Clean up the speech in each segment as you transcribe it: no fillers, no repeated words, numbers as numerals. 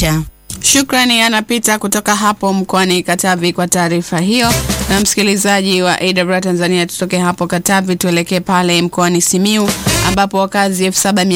maisha. Shukrani anapita kutoka hapo mkoani Katavi kwa taarifa hiyo. Na msikilizaji wa AWR Tanzania, tutoke hapo Katavi tuelekee pale mkoani Simiyu ambapo wakazi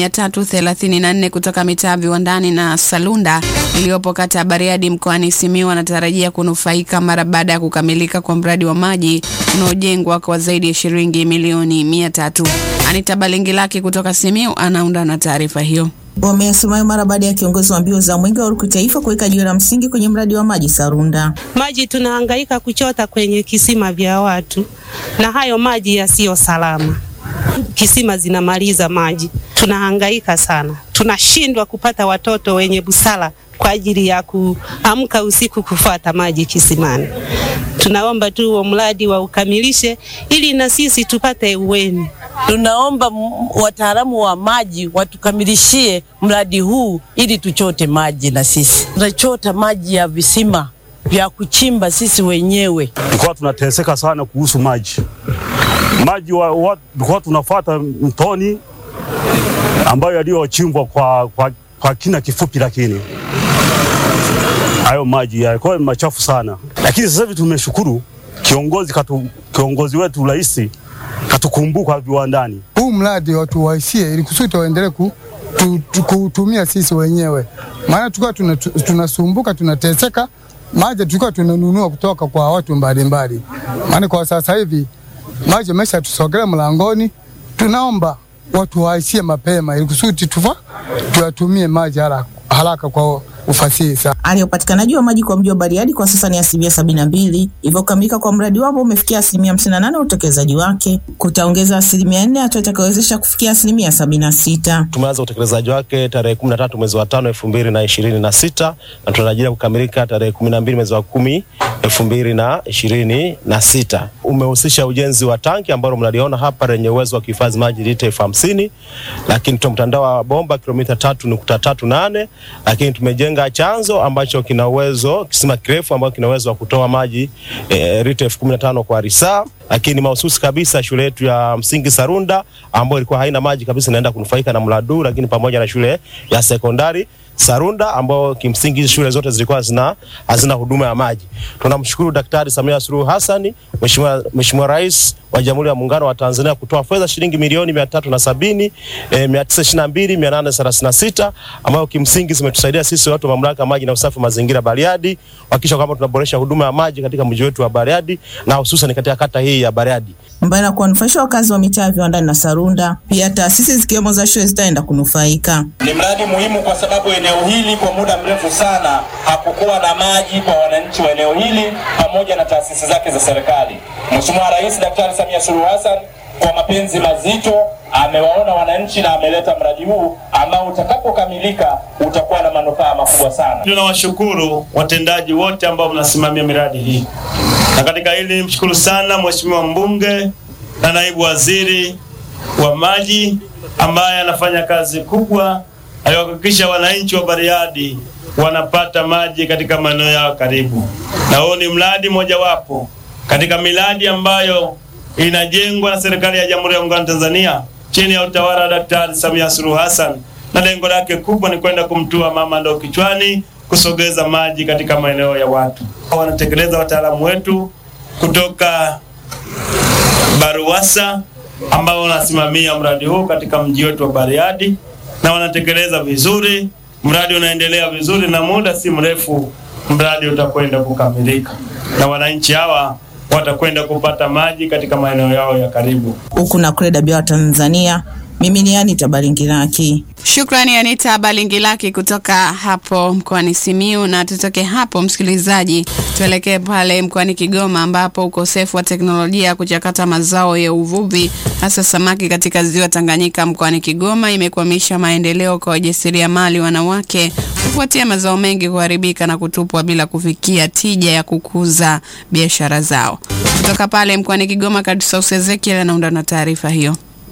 7334 kutoka mitaa Viwandani na Salunda iliyopo kata ya Bariadi mkoani Simiyu wanatarajia kunufaika mara baada ya kukamilika kwa mradi wa maji unaojengwa kwa zaidi ya shilingi milioni 300. Anita Balingilaki kutoka Simiyu anaunda na taarifa hiyo. Wamesema mara baada ya kiongozi wa mbio za Mwenge wa Uhuru Kitaifa kuweka jiwe la msingi kwenye mradi wa maji Sarunda. Maji tunahangaika kuchota kwenye kisima vya watu na hayo maji yasiyo salama. Kisima zinamaliza maji. Tunahangaika sana. Tunashindwa kupata watoto wenye busara kwa ajili ya kuamka usiku kufuata maji kisimani. Tunaomba tu huo mradi wa ukamilishe ili na sisi tupate uweni. Tunaomba wataalamu wa maji watukamilishie mradi huu ili tuchote maji na sisi. Tunachota maji ya visima vya kuchimba sisi wenyewe. Tulikuwa tunateseka sana kuhusu maji. Maji tulikuwa tunafuata mtoni ambayo yaliyochimbwa kwa kina kifupi, lakini hayo maji yalikuwa machafu sana. Lakini sasa hivi tumeshukuru kiongozi wetu rais katukumbuka Viwandani. Huu mradi watu waisie ili kusudi waendelee kutumia sisi wenyewe. Maana tulikuwa tunasumbuka, tunateseka, maji tulikuwa tunanunua kutoka kwa watu mbalimbali. Maana kwa sasa hivi maji yamesha tusogea mlangoni. Tunaomba watu waisie mapema ili kusudi tuyatumie maji haraka kwa ufasihi sana. Upatikanaji wa maji kwa mji wa Bariadi kwa sasa ni 72%. Hivyo kukamilika kwa mradi wapo umefikia 58% utekelezaji wake. Kutaongeza 4% hatua itakayowezesha kufikia 76%. Tumeanza utekelezaji wake tarehe 13 mwezi wa 5 2026 na tunatarajia kukamilika tarehe 12 mwezi wa 10 2026. Umehusisha ujenzi wa tanki ambalo mnaliona hapa lenye uwezo wa kuhifadhi maji lita 50,000, lakini tuna mtandao wa bomba kilomita 3.38, lakini tumejenga chanzo ambacho kina uwezo, kisima kirefu ambacho kina uwezo wa kutoa maji lita 15,000 kwa risaa. Lakini mahususi kabisa shule yetu ya msingi Sarunda ambayo ilikuwa haina maji kabisa inaenda kunufaika na mradi, lakini pamoja na shule ya sekondari Sarunda ambao kimsingi shule zote zilikuwa hazina huduma ya maji. Tunamshukuru Daktari Samia Suluhu Hassan, Mheshimiwa Rais wa Jamhuri ya Muungano wa Tanzania kutoa fedha shilingi milioni 370,922,836 ambayo kimsingi zimetusaidia sisi watu wa mamlaka maji na usafi mazingira Bariadi kuhakikisha kwamba tunaboresha huduma ya maji katika mji wetu wa Bariadi na hususan katika kata hii ya Bariadi. Mbali na kuwanufaisha wakazi wa mitaa Viwandani na Sarunda, pia taasisi zikiwemo za shule zitaenda kunufaika. Ni mradi muhimu kwa sababu eneo hili kwa muda mrefu sana hakukuwa na maji kwa wananchi wa eneo hili pamoja na taasisi zake za serikali. Mheshimiwa Rais Daktari Samia Suluhu Hassan kwa mapenzi mazito amewaona wananchi na ameleta mradi huu ambao utakapokamilika utakuwa na manufaa makubwa sana. Tunawashukuru watendaji wote ambao mnasimamia miradi hii. Na katika hili mshukuru sana Mheshimiwa mbunge na naibu waziri wa maji ambaye anafanya kazi kubwa alihakikisha wananchi wa Bariadi wanapata maji katika maeneo yao karibu. Na huo ni mradi mojawapo katika miradi ambayo inajengwa na serikali ya Jamhuri ya Muungano wa Tanzania chini ya utawala wa Daktari Samia Suluhu Hassan, na lengo lake kubwa ni kwenda kumtua mama ndoo kichwani, kusogeza maji katika maeneo ya watu. Wanatekeleza wataalamu wetu kutoka Baruwasa ambao wanasimamia mradi huu katika mji wetu wa Bariadi na wanatekeleza vizuri. Mradi unaendelea vizuri na muda si mrefu mradi utakwenda kukamilika na wananchi hawa watakwenda kupata maji katika maeneo yao ya karibu. Huku na Kreda Bia Tanzania, mimi ni Anita Balingilaki. Shukrani Anita Balingilaki kutoka hapo mkoani Simiyu. Na tutoke hapo msikilizaji tuelekee pale mkoani Kigoma ambapo ukosefu wa teknolojia ya kuchakata mazao ya uvuvi hasa samaki katika ziwa Tanganyika mkoani Kigoma imekwamisha maendeleo kwa wajasiriamali wanawake kufuatia mazao mengi kuharibika na kutupwa bila kufikia tija ya kukuza biashara zao. Kutoka pale mkoani Kigoma, Kadisa Ezekiel anaunda na taarifa hiyo.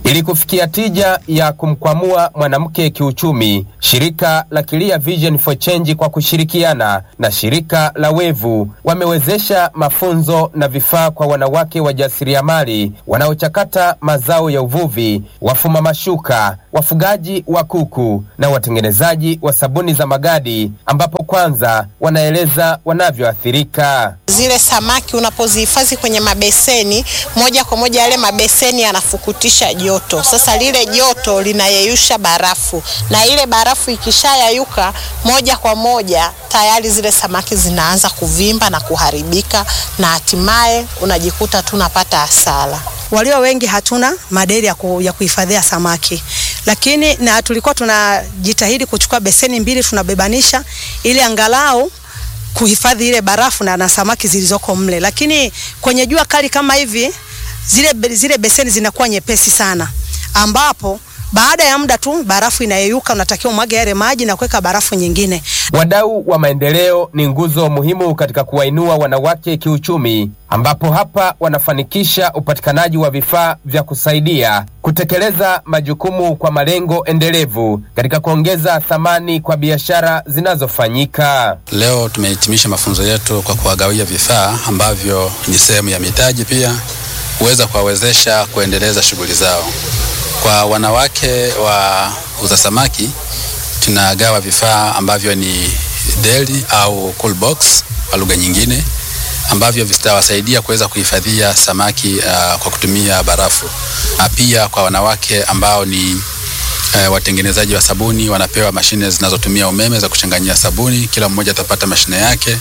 Ili kufikia tija ya kumkwamua mwanamke kiuchumi, shirika la Clear Vision for Change kwa kushirikiana na shirika la Wevu wamewezesha mafunzo na vifaa kwa wanawake wajasiriamali wanaochakata mazao ya uvuvi, wafuma mashuka, wafugaji wa kuku na watengenezaji wa sabuni za magadi, ambapo kwanza wanaeleza wanavyoathirika. Zile samaki unapozihifadhi kwenye mabeseni, moja kwa moja yale mabeseni yanafukutisha joto. Sasa lile joto linayeyusha barafu, na ile barafu ikishayayuka moja kwa moja tayari zile samaki zinaanza kuvimba na kuharibika, na hatimaye unajikuta tunapata hasara. Walio wengi hatuna maderi ya kuhifadhia samaki, lakini na tulikuwa tunajitahidi kuchukua beseni 2 tunabebanisha ili angalau kuhifadhi ile barafu na samaki zilizoko mle. Lakini kwenye jua kali kama hivi zile beseni zinakuwa nyepesi sana, ambapo baada ya muda tu barafu inayeyuka, unatakiwa umwage yale maji na kuweka barafu nyingine. Wadau wa maendeleo ni nguzo muhimu katika kuwainua wanawake kiuchumi, ambapo hapa wanafanikisha upatikanaji wa vifaa vya kusaidia kutekeleza majukumu kwa malengo endelevu katika kuongeza thamani kwa biashara zinazofanyika. Leo tumehitimisha mafunzo yetu kwa kuwagawia vifaa ambavyo ni sehemu ya mitaji, pia kuweza kuwawezesha kuendeleza shughuli zao. Kwa wanawake wa uza samaki tunagawa vifaa ambavyo ni deli au cool box kwa lugha nyingine, ambavyo vitawasaidia kuweza kuhifadhia samaki kwa kutumia barafu. Pia kwa wanawake ambao ni watengenezaji wa sabuni, wanapewa mashine zinazotumia umeme za kuchanganyia sabuni, kila mmoja atapata mashine yake,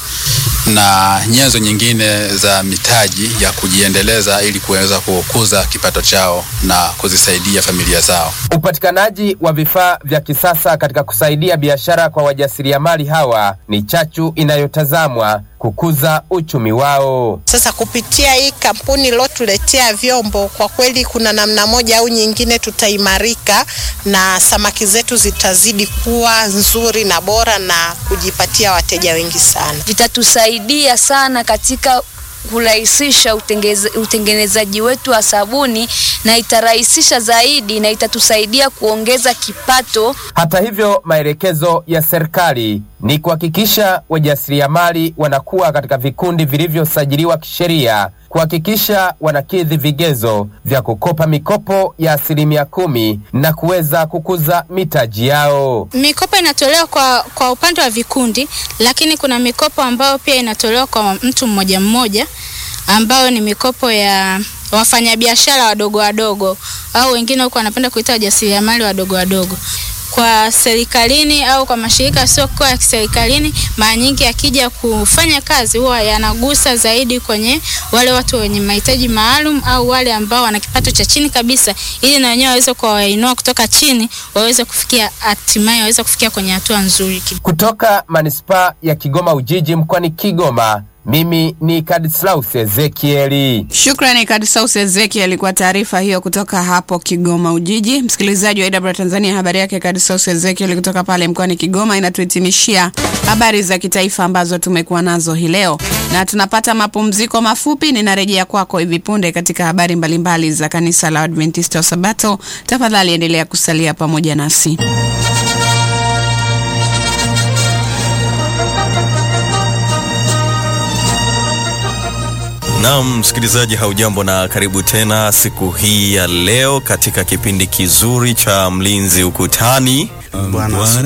na nyenzo nyingine za mitaji ya kujiendeleza ili kuweza kukuza kipato chao na kuzisaidia familia zao. Upatikanaji wa vifaa vya kisasa katika kusaidia biashara kwa wajasiriamali hawa ni chachu inayotazamwa kukuza uchumi wao. Sasa kupitia hii kampuni iliyotuletea vyombo, kwa kweli kuna namna moja au nyingine tutaimarika na samaki zetu zitazidi kuwa nzuri na bora na kujipatia wateja wengi sana. Vitatusaidia sana katika kurahisisha utengenezaji wetu wa sabuni, na itarahisisha zaidi na itatusaidia kuongeza kipato. Hata hivyo, maelekezo ya serikali ni kuhakikisha wajasiriamali wanakuwa katika vikundi vilivyosajiliwa kisheria, kuhakikisha wanakidhi vigezo vya kukopa mikopo ya 10% na kuweza kukuza mitaji yao. Mikopo inatolewa kwa upande wa vikundi, lakini kuna mikopo ambayo pia inatolewa kwa mtu mmoja mmoja, ambayo ni mikopo ya wafanyabiashara wadogo wadogo, au wengine huko wanapenda kuita wajasiriamali wadogo wadogo. Kwa serikalini au kwa mashirika sio kwa serikalini, mara nyingi akija kufanya kazi huwa yanagusa zaidi kwenye wale watu wenye mahitaji maalum au wale ambao wana kipato cha chini kabisa, ili na wenyewe waweze kuwainua kutoka chini, waweze kufikia hatimaye waweze kufikia kwenye hatua nzuri. Kutoka Manispaa ya Kigoma Ujiji mkoani Kigoma, mimi ni Kadislaus Ezekieli. Shukrani Kadislaus Ezekieli kwa taarifa hiyo kutoka hapo Kigoma Ujiji. Msikilizaji wa IW Tanzania, habari yake Kadislaus Ezekieli kutoka pale mkoani Kigoma inatuhitimishia habari za kitaifa ambazo tumekuwa nazo hii leo, na tunapata mapumziko mafupi. Ninarejea kwako hivi punde katika habari mbalimbali za kanisa la Adventista wa Sabato. Tafadhali endelea kusalia pamoja nasi. Naam, msikilizaji, haujambo na karibu tena siku hii ya leo katika kipindi kizuri cha Mlinzi Ukutani. Bwana